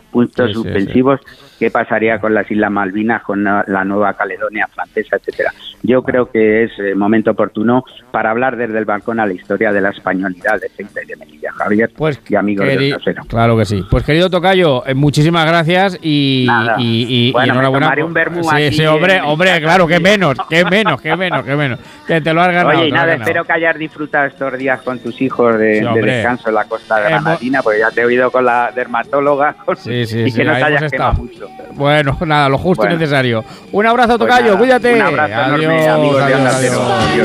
puntos suspensivos. ¿Qué pasaría con las Islas Malvinas, con la Nueva Caledonia Francesa, etcétera? Yo creo que es momento oportuno para hablar desde el balcón a la historia de la españolidad de Ceuta y de Melilla, Javier, y amigos de Onda Cero. Claro que sí. Pues querido tocayo, muchísimas gracias y bueno, enhorabuena. Me tomaré un vermú aquí. Sí, hombre, claro, que menos. Que te lo has ganado. Oye, y nada, espero que hayas disfrutado estos días con tus hijos de descanso en la costa granadina, porque ya te he oído con la dermatóloga y que no te hayas quemado mucho. Bueno, nada, lo justo y necesario. Un abrazo, tocayo, cuídate. Un abrazo enorme, amigos de Onda Cero. Adiós.